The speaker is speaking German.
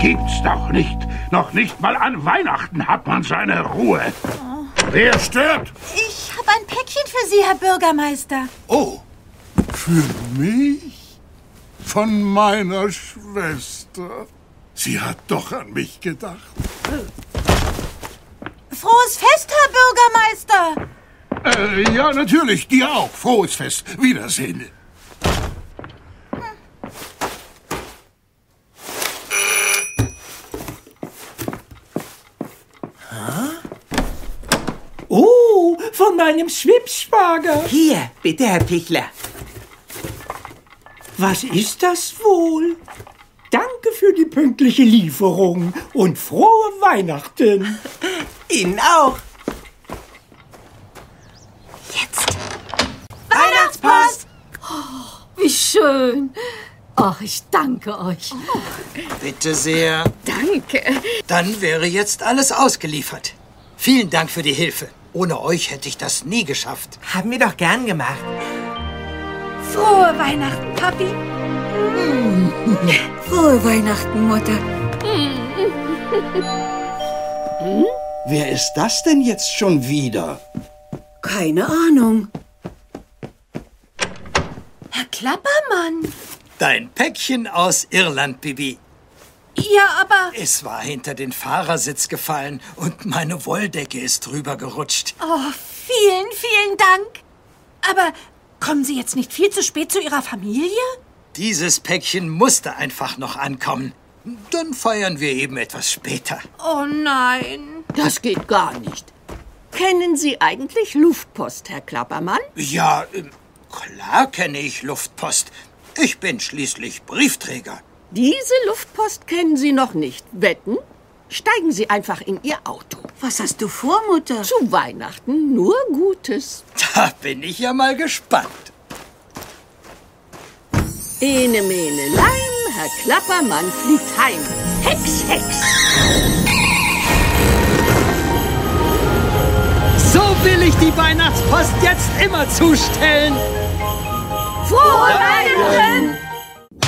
gibt's doch nicht. Noch nicht mal an Weihnachten hat man seine Ruhe. Wer stört? Ich habe ein Päckchen für Sie, Herr Bürgermeister. Oh, für mich? Von meiner Schwester. Sie hat doch an mich gedacht. Frohes Fest, Herr Bürgermeister. Ja, natürlich, dir auch. Frohes Fest. Wiedersehen. Oh, von meinem Schwibschwager. Hier, bitte, Herr Pichler. Was ist das wohl? Danke für die pünktliche Lieferung und frohe Weihnachten. Ihnen auch. Jetzt. Weihnachtspost! Oh, wie schön. Ach, ich danke euch. Bitte sehr. Danke. Dann wäre jetzt alles ausgeliefert. Vielen Dank für die Hilfe. Ohne euch hätte ich das nie geschafft. Haben wir doch gern gemacht. Frohe Weihnachten, Papi. Frohe Weihnachten, Mutter. Wer ist das denn jetzt schon wieder? Keine Ahnung. Herr Klappermann. Dein Päckchen aus Irland, Bibi. Ja, aber... Es war hinter den Fahrersitz gefallen und meine Wolldecke ist drüber gerutscht. Oh, vielen, vielen Dank. Aber kommen Sie jetzt nicht viel zu spät zu Ihrer Familie? Dieses Päckchen musste einfach noch ankommen. Dann feiern wir eben etwas später. Oh nein. Das geht gar nicht. Kennen Sie eigentlich Luftpost, Herr Klappermann? Ja, klar kenne ich Luftpost. Ich bin schließlich Briefträger. Diese Luftpost kennen Sie noch nicht. Wetten? Steigen Sie einfach in Ihr Auto. Was hast du vor, Mutter? Zu Weihnachten nur Gutes. Da bin ich ja mal gespannt. Ene, mene, lein, Herr Klappermann fliegt heim. Hex, Hex. So will ich die Weihnachtspost jetzt immer zustellen. Frohe Weihnachten!